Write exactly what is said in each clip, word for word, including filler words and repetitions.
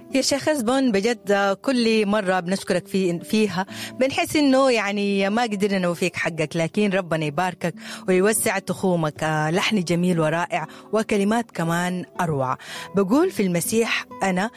يا شيخ زبون بجد كل مرة بنشكرك في فيها بنحس إنه يعني ما قدرنا نوفيك حقك، لكن ربنا يباركك ويوسع تخومك. لحن جميل ورائع وكلمات كمان أروع. بقول في المسيح أنا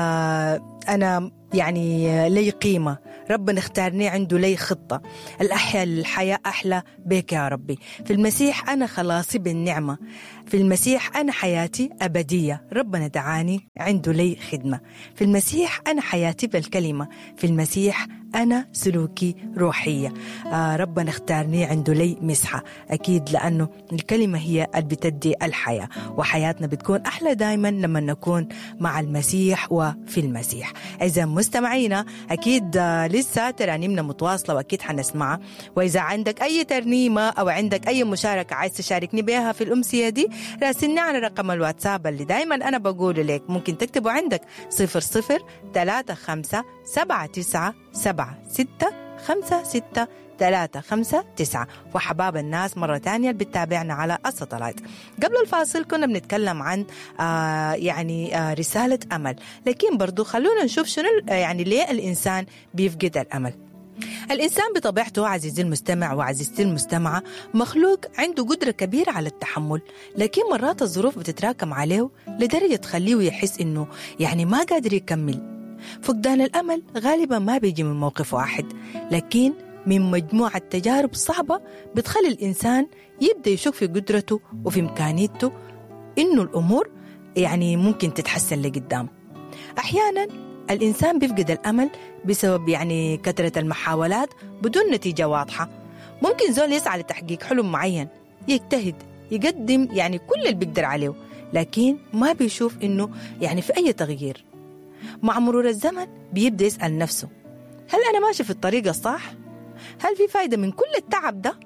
آه أنا يعني لي قيمة، ربنا اختارني عنده لي خطة، الأحياء الحياة أحلى بك يا ربي. في المسيح أنا خلاصي بالنعمة، في المسيح أنا حياتي أبدية، ربنا دعاني عنده لي خدمة. في المسيح أنا حياتي بالكلمة، في المسيح أنا سلوكي روحية. آه ربنا اختارني عنده لي مسحة، أكيد لأنه الكلمة هي اللي بتدي الحياة، وحياتنا بتكون أحلى دايما لما نكون مع المسيح وفي المسيح. إذا مستمعينا أكيد آه لسه ترانيمنا متواصلة وأكيد حنسمعها، وإذا عندك أي ترنيمة أو عندك أي مشاركة عايز تشاركني بها في الأمسية دي، راسلني على رقم الواتساب اللي دايما أنا بقوله لك، ممكن تكتبه عندك صفر صفر ثلاثة خمسة سبعة تسعة سبعة ستة خمسة ستة ثلاثة خمسة تسعة. وحباب الناس مرة تانية بتتابعنا على الساتلايت. قبل الفاصل كنا بنتكلم عن آه يعني آه رسالة أمل، لكن برضو خلونا نشوف شنو يعني ليه الإنسان بيفقد الأمل. الإنسان بطبيعته عزيزي المستمع وعزيزتي المستمعة مخلوق عنده قدرة كبيرة على التحمل، لكن مرات الظروف بتتراكم عليه لدرجة تخليه يحس إنه يعني ما قادر يكمل. فقدان الأمل غالبا ما بيجي من موقف واحد، لكن من مجموعة تجارب صعبة بتخلي الإنسان يبدأ يشك في قدرته وفي إمكانيته إنه الأمور يعني ممكن تتحسن لقدام. أحيانا الإنسان بيفقد الأمل بسبب يعني كثرة المحاولات بدون نتيجة واضحة. ممكن زول يسعى لتحقيق حلم معين، يجتهد يقدم يعني كل اللي بيقدر عليه، لكن ما بيشوف إنه يعني في أي تغيير. مع مرور الزمن بيبدأ يسأل نفسه، هل أنا ماشي في الطريق الصح؟ هل في فايدة من كل التعب ده؟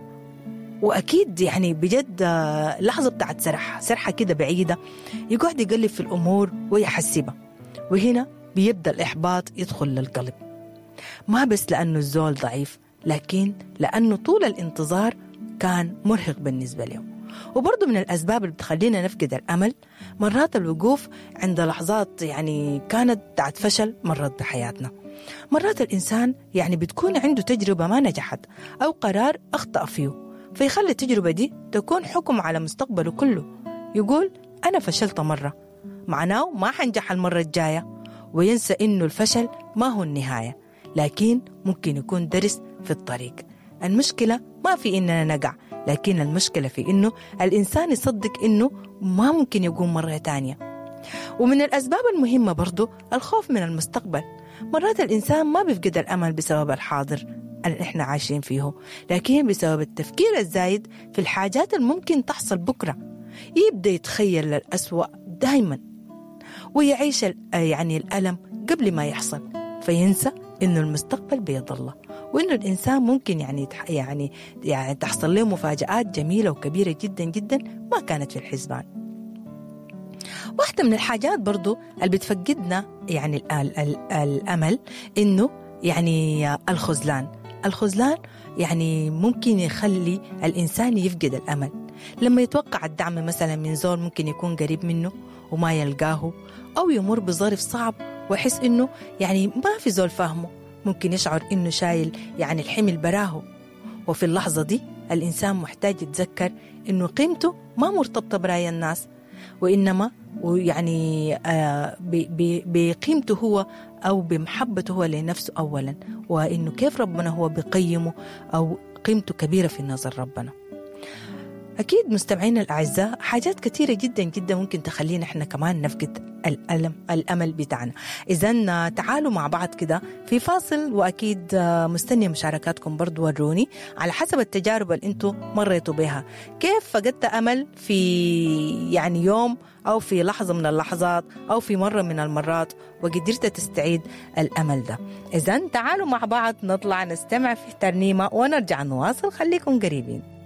وأكيد يعني بجد لحظة بتاعت سرح سرحة كده بعيدة يقعد يقلب في الأمور ويحسبها، وهنا بيبدأ الإحباط يدخل للقلب، ما بس لأنه الزول ضعيف، لكن لأنه طول الانتظار كان مرهق بالنسبة له. وبرضو من الأسباب اللي بتخلينا نفقد الأمل مرات الوقوف عند لحظات يعني كانت بتاعت فشل مرات بحياتنا. مرات الإنسان يعني بتكون عنده تجربة ما نجحت أو قرار أخطأ فيه، فيخلي التجربة دي تكون حكم على مستقبله كله. يقول أنا فشلت مرة، معناه ما حنجح المرة الجاية، وينسى إنه الفشل ما هو النهاية، لكن ممكن يكون درس في الطريق. المشكلة ما في إننا نقع، لكن المشكلة في إنه الإنسان يصدق إنه ما ممكن يقوم مرة تانية. ومن الأسباب المهمة برضو الخوف من المستقبل. مرات الإنسان ما بيفقد الأمل بسبب الحاضر اللي إحنا عايشين فيه، لكن بسبب التفكير الزايد في الحاجات الممكن تحصل بكرة. يبدأ يتخيل الأسوأ دايما ويعيش يعني الألم قبل ما يحصل، فينسى إنه المستقبل بيد الله، وإنه الإنسان ممكن يعني يعني يعني تحصل له مفاجآت جميلة وكبيرة جدا جدا ما كانت في الحسبان. واحدة من الحاجات برضو اللي بتفقدنا يعني ال ال الأمل إنه يعني الخذلان. الخذلان يعني ممكن يخلي الإنسان يفقد الأمل لما يتوقع الدعم مثلا من زول ممكن يكون قريب منه وما يلقاه، أو يمر بظرف صعب ويحس إنه يعني ما في زول فاهمه، ممكن يشعر إنه شايل يعني الحمل براه. وفي اللحظة دي الإنسان محتاج يتذكر إنه قيمته ما مرتبطة برأي الناس، وإنما ويعني آه بقيمته هو أو بمحبته هو لنفسه أولا، وإنه كيف ربنا هو بقيمه أو قيمته كبيرة في نظر ربنا. أكيد مستمعينا الأعزاء حاجات كثيرة جدا جدا ممكن تخلينا إحنا كمان نفقد الألم الأمل بتاعنا. إذن تعالوا مع بعض كده في فاصل، وأكيد مستنية مشاركاتكم برضو. وروني على حسب التجارب اللي أنتم مريتوا بها كيف فقدت أمل في يعني يوم أو في لحظة من اللحظات أو في مرة من المرات وقدرت تستعيد الأمل ده. إذن تعالوا مع بعض نطلع نستمع في ترنيمة ونرجع نواصل، خليكم قريبين.